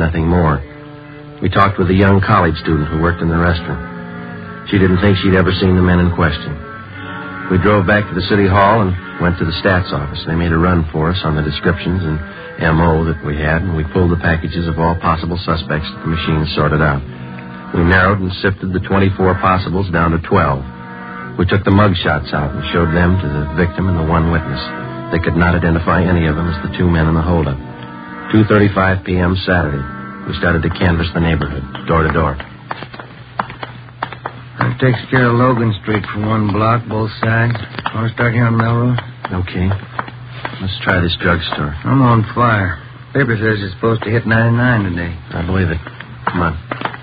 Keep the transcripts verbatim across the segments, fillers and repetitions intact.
nothing more. We talked with a young college student who worked in the restaurant. She didn't think she'd ever seen the men in question. We drove back to the city hall and went to the stats office. They made a run for us on the descriptions and M O that we had, and we pulled the packages of all possible suspects that the machine sorted out. We narrowed and sifted the twenty-four possibles down to twelve. We took the mug shots out and showed them to the victim and the one witness. They could not identify any of them as the two men in the holdup. two thirty-five p.m. Saturday. We started to canvass the neighborhood, door to door. That takes care of Logan Street for one block, both sides. Want to start here on Melrose? Okay. Let's try this drugstore. I'm on fire. Paper says it's supposed to hit ninety-nine today. I believe it. Come on.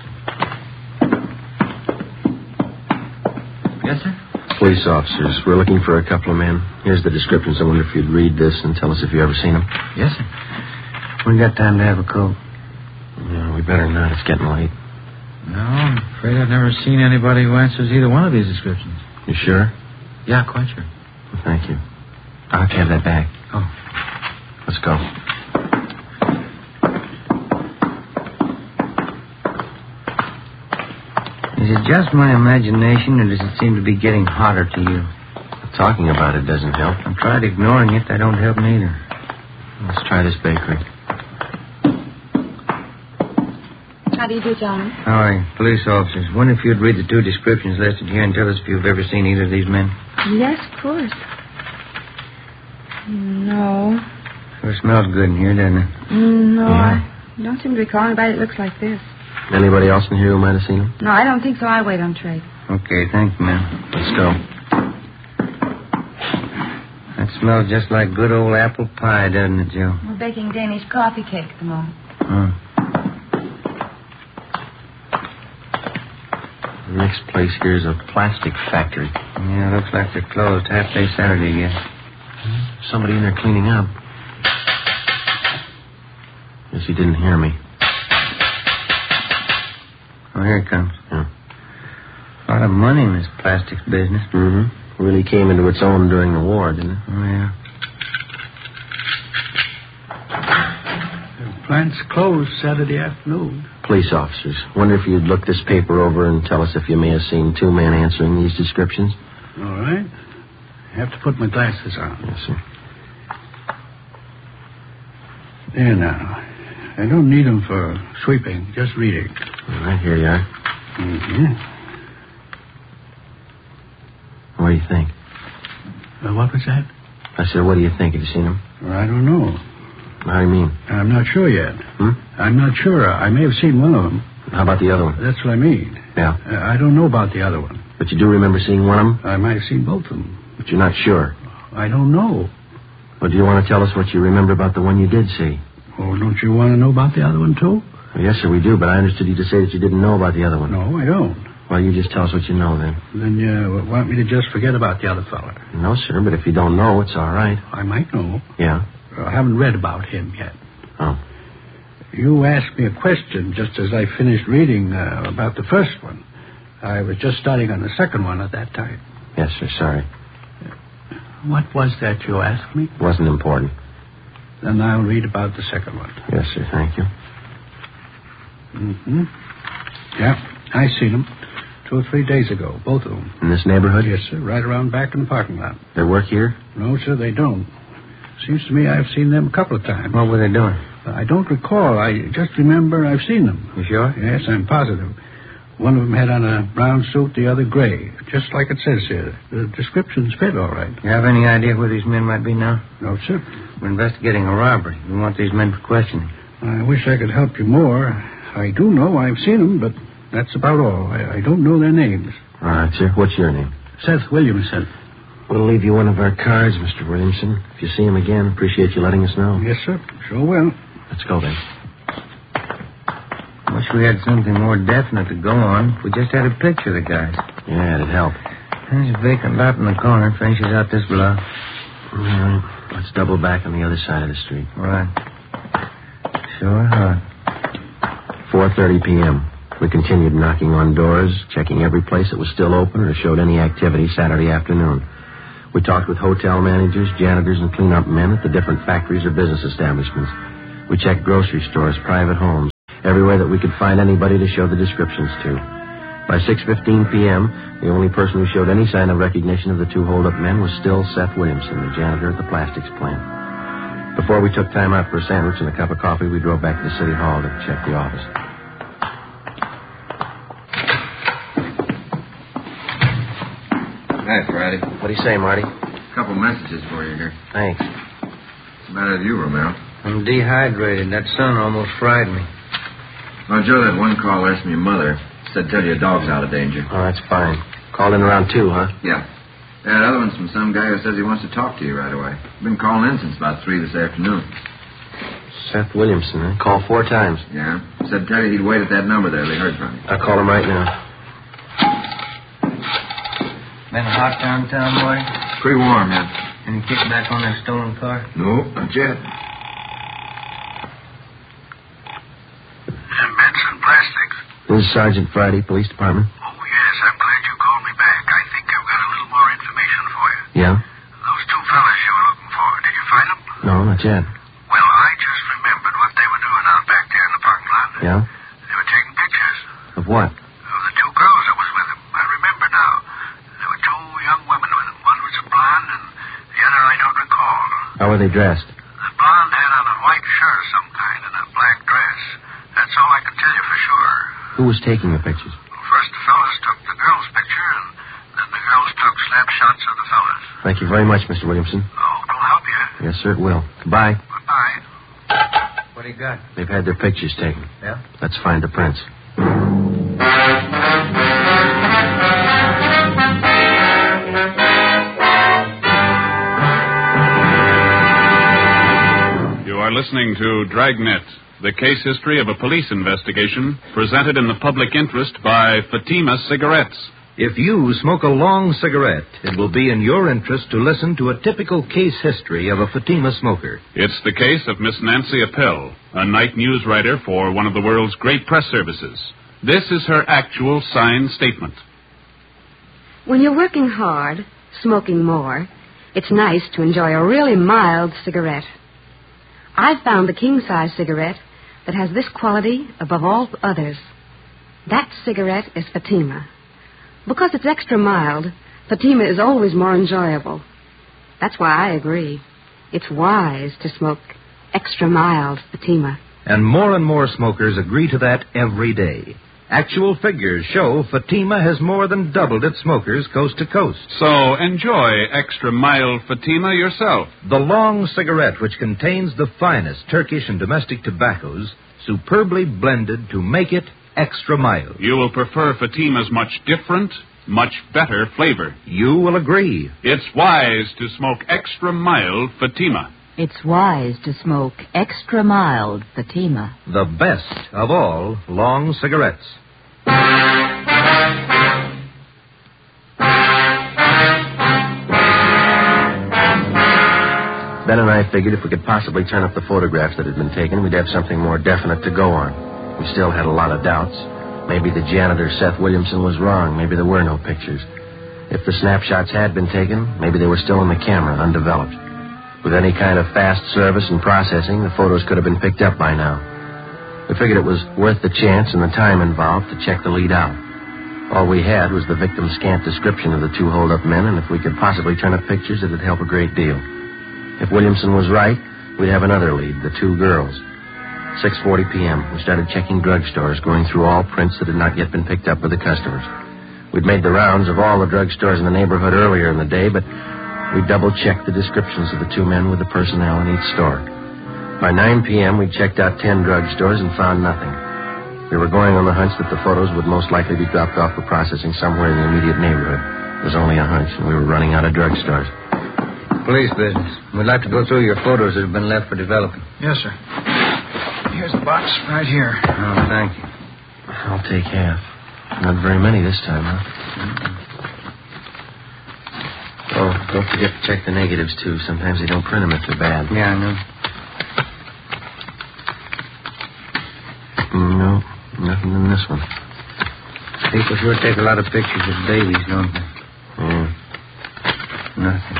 Yes, sir? Police officers. We're looking for a couple of men. Here's the descriptions. I wonder if you'd read this and tell us if you've ever seen them. Yes, sir. We got time to have a coat. No, we better not. It's getting late. No, I'm afraid I've never seen anybody who answers either one of these descriptions. You sure? Yeah, quite sure. Well, thank you. I'll have to have that back. Oh. Let's go. Is it just my imagination, or does it seem to be getting hotter to you? Talking about it doesn't help. I've tried ignoring it. That don't help neither. Let's try this bakery. How do you do, gentlemen? All right, police officers. Wonder if you'd read the two descriptions listed here and tell us if you've ever seen either of these men. Yes, of course. No. Sure smells good in here, doesn't it? No, Yeah. I don't seem to recall anybody that looks like this. Anybody else in here who might have seen him? No, I don't think so. I wait on trade. Okay, thank you, ma'am. Let's go. That smells just like good old apple pie, doesn't it, Joe? We're baking Danish coffee cake at the moment. Hmm. The next place here is a plastic factory. Yeah, looks like they're closed half day Saturday again. Somebody in there cleaning up. Guess he didn't hear me. Oh, here it comes. Yeah. A lot of money in this plastics business. Mm-hmm. Really came into its own during the war, didn't it? Oh, yeah. The plant's closed Saturday afternoon. Police officers. Wonder if you'd look this paper over and tell us if you may have seen two men answering these descriptions. All right. I have to put my glasses on. Yes, sir. There now. I don't need them for sweeping, just reading. All right, here you are. Mm-hmm. What do you think? Uh, what was that? I said, what do you think? Have you seen them? Well, I don't know. How do you mean? I'm not sure yet. Hmm? I'm not sure. I may have seen one of them. How about the other one? That's what I mean. Yeah. Uh, I don't know about the other one. But you do remember seeing one of them? I might have seen both of them. But you're not sure. I don't know. Well, do you want to tell us what you remember about the one you did see? Oh, don't you want to know about the other one, too? Well, yes, sir, we do, but I understood you to say that you didn't know about the other one. No, I don't. Well, you just tell us what you know, then. Then you want me to just forget about the other fella? No, sir, but if you don't know, it's all right. I might know. Yeah? I haven't read about him yet. Oh. You asked me a question just as I finished reading uh, about the first one. I was just starting on the second one at that time. Yes, sir, sorry. What was that you asked me? Wasn't important. Then I'll read about the second one. Yes, sir, thank you. Mm-hmm. Yeah, I seen them. Two or three days ago, both of them. In this neighborhood? Yes, sir, right around back in the parking lot. They work here? No, sir, they don't. Seems to me I've seen them a couple of times. What were they doing? I don't recall. I just remember I've seen them. You sure? Yes, I'm positive. One of them had on a brown suit, the other gray, just like it says here. The descriptions fit all right. You have any idea where these men might be now? No, sir. We're investigating a robbery. We want these men for questioning. I wish I could help you more. I do know I've seen them, but that's about all. I, I don't know their names. All right, sir. What's your name? Seth Williamson. We'll leave you one of our cards, Mister Williamson. If you see him again, appreciate you letting us know. Yes, sir. Sure will. Let's go, then. Wish we had something more definite to go on. If we just had a picture of the guys. Yeah, it'd help. There's a vacant lot in the corner. Finishes out this block. All right. Let's double back on the other side of the street. Right. Sure hot. four thirty p.m. We continued knocking on doors, checking every place that was still open or showed any activity Saturday afternoon. We talked with hotel managers, janitors, and cleanup men at the different factories or business establishments. We checked grocery stores, private homes, everywhere that we could find anybody to show the descriptions to. By six fifteen p.m., the only person who showed any sign of recognition of the two hold-up men was still Seth Williamson, the janitor at the plastics plant. Before we took time out for a sandwich and a cup of coffee, we drove back to the city hall to check the office. Hi, Friday. What do you say, Marty? A couple messages for you here. Thanks. What's the matter with you, Romero? I'm dehydrated. That sun almost fried me. Well, Joe, that one call asked me your mother. Said tell you your dog's out of danger. Oh, that's fine. Called in around two, huh? Yeah. That other one's from some guy who says he wants to talk to you right away. Been calling in since about three this afternoon. Seth Williamson, huh? Called four times. Yeah. Said tell you he'd wait at that number there. They heard from you. I'll call him right now. Been hot downtown, boy? Pretty warm, yeah. Any kickback on that stolen car? No, not yet. Benson Plastics. This is Sergeant Friday, Police Department. Oh, yes, I'm glad you called me back. I think I've got a little more information for you. Yeah? Those two fellas you were looking for, did you find them? No, not yet. Well, I just remembered what they were doing out back there in the parking lot. Yeah? They were taking pictures Of what? of the two girls that was with them. I remember now. There were two young women with them. One was a blonde, and the other I don't recall. How were they dressed? The blonde had on a white shirt of some kind and a black dress. That's all I can tell you for sure. Who was taking the pictures? First the fellas took the girl's picture, and then the girls took snapshots of the fellas. Thank you very much, Mister Williamson. Oh, it'll help you. Yes, sir, it will. Goodbye. Goodbye. What do you got? They've had their pictures taken. Yeah? Let's find the prints. You are listening to Dragnet, the case history of a police investigation presented in the public interest by Fatima Cigarettes. If you smoke a long cigarette, it will be in your interest to listen to a typical case history of a Fatima smoker. It's the case of Miss Nancy Appel, a night news writer for one of the world's great press services. This is her actual signed statement. When you're working hard, smoking more, it's nice to enjoy a really mild cigarette. I've found the king-size cigarette that has this quality above all others. That cigarette is Fatima. Because it's extra mild, Fatima is always more enjoyable. That's why I agree. It's wise to smoke extra mild Fatima. And more and more smokers agree to that every day. Actual figures show Fatima has more than doubled its smokers coast to coast. So enjoy extra mild Fatima yourself. The long cigarette, which contains the finest Turkish and domestic tobaccos, superbly blended to make it extra mild. You will prefer Fatima's much different, much better flavor. You will agree. It's wise to smoke extra mild Fatima. It's wise to smoke extra mild Fatima. The best of all long cigarettes. Ben and I figured if we could possibly turn up the photographs that had been taken, we'd have something more definite to go on. We still had a lot of doubts. Maybe the janitor, Seth Williamson, was wrong. Maybe there were no pictures. If the snapshots had been taken, maybe they were still in the camera, undeveloped. With any kind of fast service and processing, the photos could have been picked up by now. We figured it was worth the chance and the time involved to check the lead out. All we had was the victim's scant description of the two hold-up men, and if we could possibly turn up pictures, it'd help a great deal. If Williamson was right, we'd have another lead, the two girls. six forty p.m., we started checking drugstores, going through all prints that had not yet been picked up by the customers. We'd made the rounds of all the drugstores in the neighborhood earlier in the day, but we double-checked the descriptions of the two men with the personnel in each store. By nine p.m., we checked out ten drugstores and found nothing. We were going on the hunch that the photos would most likely be dropped off for processing somewhere in the immediate neighborhood. It was only a hunch, and we were running out of drugstores. Police business. We'd like to go through your photos that have been left for developing. Yes, sir. Here's the box right here. Oh, thank you. I'll take half. Not very many this time, huh? Oh, don't forget to check the negatives, too. Sometimes they don't print them if they're bad. Yeah, I know. No, nothing in this one. People sure take a lot of pictures of babies, don't they? Yeah. Nothing.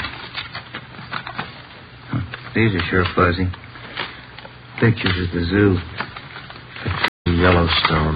These are sure fuzzy. Pictures at the zoo. Yellowstone.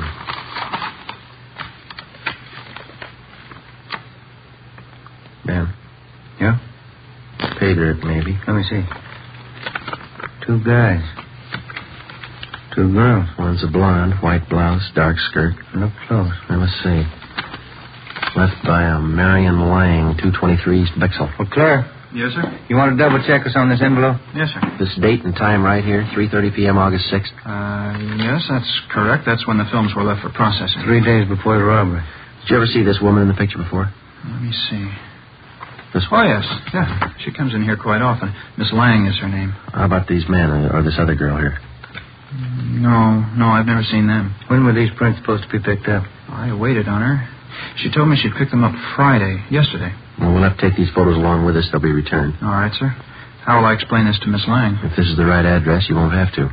Ben. Yeah? Pay dirt, maybe. Let me see. Two guys. Two girls. One's a blonde, white blouse, dark skirt. Look close. Now, let's see. Left by a Marion Lang, two twenty-three East Bixel. Well, Claire. Yes, sir? You want to double check us on this envelope? Yes, sir. This date and time right here, three thirty p.m. August sixth. Uh, yes, that's correct. That's when the films were left for processing. Three days before the robbery. Did you ever see this woman in the picture before? Let me see. This Oh, one? yes. Yeah. She comes in here quite often. Miss Lang is her name. How about these men or, or this other girl here? No, no, I've never seen them. When were these prints supposed to be picked up? I waited on her. She told me she'd pick them up Friday, yesterday. Well, we'll have to take these photos along with us. They'll be returned. All right, sir. How will I explain this to Miss Lang? If this is the right address, you won't have to.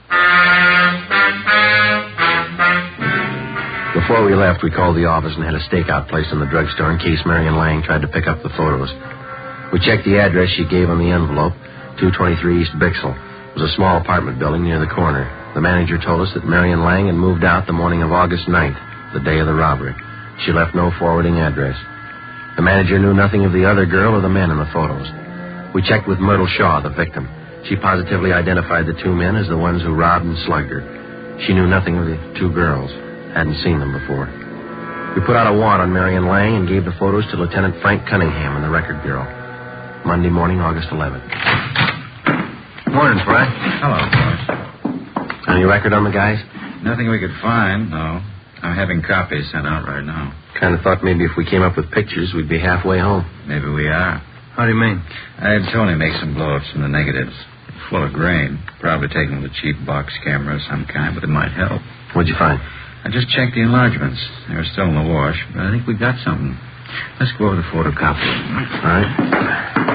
Before we left, we called the office and had a stakeout placed in the drugstore in case Marion Lang tried to pick up the photos. We checked the address she gave on the envelope, two twenty-three East Bixel. It was a small apartment building near the corner. The manager told us that Marion Lang had moved out the morning of August ninth, the day of the robbery. She left no forwarding address. The manager knew nothing of the other girl or the men in the photos. We checked with Myrtle Shaw, the victim. She positively identified the two men as the ones who robbed and slugged her. She knew nothing of the two girls. Hadn't seen them before. We put out a warrant on Marion Lang and gave the photos to Lieutenant Frank Cunningham in the Record Bureau. Monday morning, August eleventh. Morning, Frank. Hello, boys. Any record on the guys? Nothing we could find, no. I'm having copies sent out right now. Kind of thought maybe if we came up with pictures, we'd be halfway home. Maybe we are. How do you mean? I had Tony make some blow-ups from the negatives. Full of grain. Probably taken with a cheap box camera of some kind, but it might help. What'd you find? I just checked the enlargements. They were still in the wash, but I think we got something. Let's go over the photocopy. All right.